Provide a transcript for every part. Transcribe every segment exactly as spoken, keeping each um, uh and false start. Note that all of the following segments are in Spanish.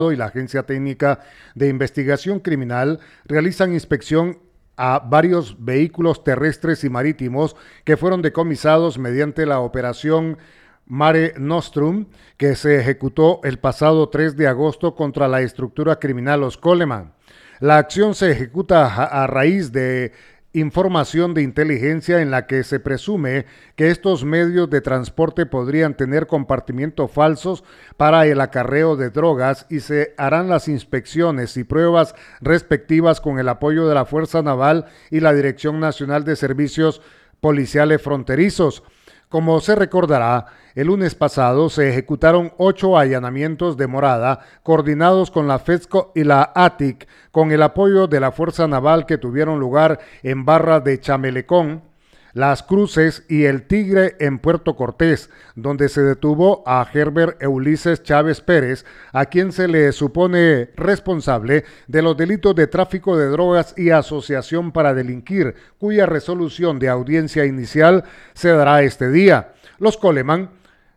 y la Agencia Técnica de Investigación Criminal realizan inspección a varios vehículos terrestres y marítimos que fueron decomisados mediante la operación Mare Nostrum, que se ejecutó el pasado tres de agosto contra la estructura criminal Los Coleman. La acción se ejecuta a, a raíz de información de inteligencia en la que se presume que estos medios de transporte podrían tener compartimientos falsos para el acarreo de drogas, y se harán las inspecciones y pruebas respectivas con el apoyo de la Fuerza Naval y la Dirección Nacional de Servicios Policiales Fronterizos. Como se recordará, el lunes pasado se ejecutaron ocho allanamientos de morada coordinados con la FESCO y la A T I C con el apoyo de la Fuerza Naval, que tuvieron lugar en Barra de Chamelecón, Las Cruces y El Tigre en Puerto Cortés, donde se detuvo a Herbert Ulises Chávez Pérez, a quien se le supone responsable de los delitos de tráfico de drogas y asociación para delinquir, cuya resolución de audiencia inicial se dará este día. Los Coleman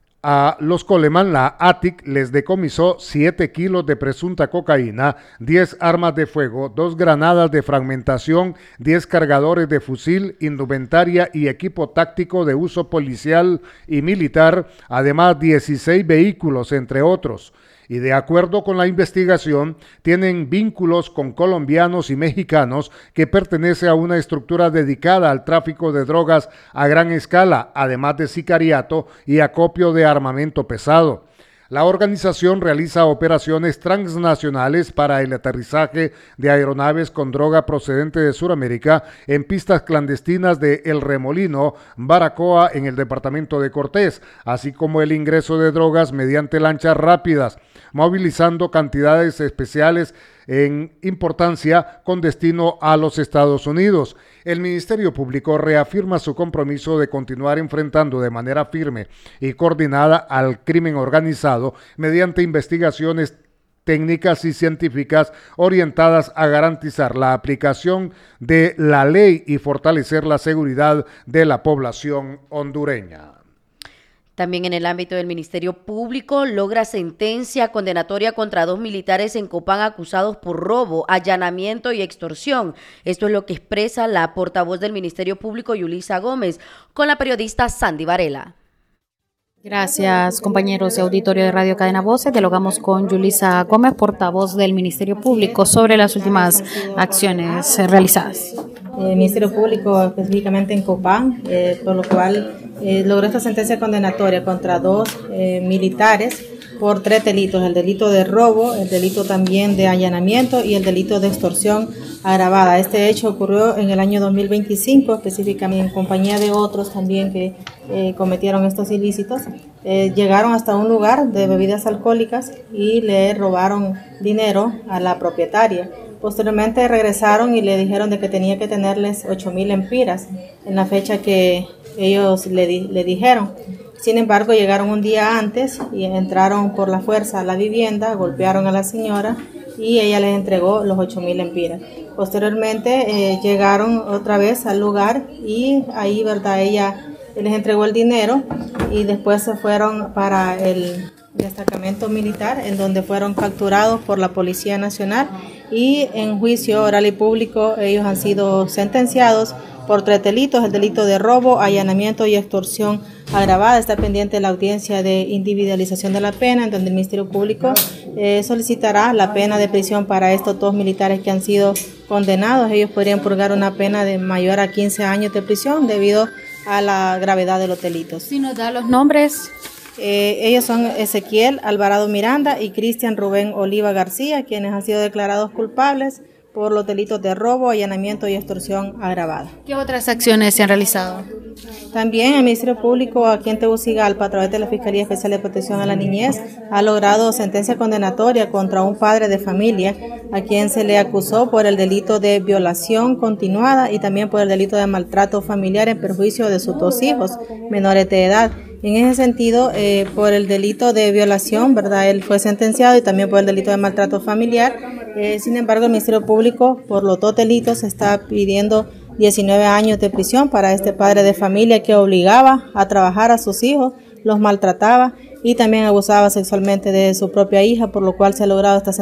A los Coleman, la A T I C les decomisó siete kilos de presunta cocaína, diez armas de fuego, dos granadas de fragmentación, diez cargadores de fusil, indumentaria y equipo táctico de uso policial y militar, además dieciséis vehículos, entre otros. Y de acuerdo con la investigación, tienen vínculos con colombianos y mexicanos que pertenece a una estructura dedicada al tráfico de drogas a gran escala, además de sicariato y acopio de armamento pesado. La organización realiza operaciones transnacionales para el aterrizaje de aeronaves con droga procedente de Sudamérica en pistas clandestinas de El Remolino, Baracoa, en el departamento de Cortés, así como el ingreso de drogas mediante lanchas rápidas, movilizando cantidades especiales en importancia con destino a los Estados Unidos. El Ministerio Público reafirma su compromiso de continuar enfrentando de manera firme y coordinada al crimen organizado mediante investigaciones técnicas y científicas orientadas a garantizar la aplicación de la ley y fortalecer la seguridad de la población hondureña. También en el ámbito del Ministerio Público, logra sentencia condenatoria contra dos militares en Copán acusados por robo, allanamiento y extorsión. Esto es lo que expresa la portavoz del Ministerio Público, Yulisa Gómez, con la periodista Sandy Varela. Gracias, compañeros de auditorio de Radio Cadena Voces. Dialogamos con Yulisa Gómez, portavoz del Ministerio Público, sobre las últimas acciones realizadas. El Ministerio Público, específicamente en Copán, eh, por lo cual eh, logró esta sentencia condenatoria contra dos eh, militares por tres delitos: el delito de robo, el delito también de allanamiento y el delito de extorsión agravada. Este hecho ocurrió en el año dos mil veinticinco, específicamente en compañía de otros también que eh, cometieron estos ilícitos. Eh, llegaron hasta un lugar de bebidas alcohólicas y le robaron dinero a la propietaria. Posteriormente regresaron y le dijeron de que tenía que tenerles ocho mil empiras en la fecha que ellos le, di, le dijeron. Sin embargo, llegaron un día antes y entraron por la fuerza a la vivienda, golpearon a la señora y ella les entregó los ocho mil empiras. Posteriormente eh, llegaron otra vez al lugar y ahí, verdad, ella les entregó el dinero y después se fueron para el destacamento militar, en donde fueron capturados por la Policía Nacional, y en juicio oral y público ellos han sido sentenciados por tres delitos: el delito de robo, allanamiento y extorsión agravada. Está pendiente la audiencia de individualización de la pena, en donde el Ministerio Público eh, solicitará la pena de prisión para estos dos militares que han sido condenados. Ellos podrían purgar una pena de mayor a quince años de prisión debido a la gravedad de los delitos. Si nos da los nombres. Eh, ellos son Ezequiel Alvarado Miranda y Cristian Rubén Oliva García, quienes han sido declarados culpables por los delitos de robo, allanamiento y extorsión agravada. ¿Qué otras acciones se han realizado? También el Ministerio Público aquí en Tegucigalpa, a través de la Fiscalía Especial de Protección a la Niñez, ha logrado sentencia condenatoria contra un padre de familia a quien se le acusó por el delito de violación continuada y también por el delito de maltrato familiar en perjuicio de sus dos hijos menores de edad. En ese sentido, eh, por el delito de violación, ¿verdad?, él fue sentenciado, y también por el delito de maltrato familiar. Eh, sin embargo, el Ministerio Público, por los dos delitos, está pidiendo diecinueve años de prisión para este padre de familia que obligaba a trabajar a sus hijos, los maltrataba y también abusaba sexualmente de su propia hija, por lo cual se ha logrado esta sentencia.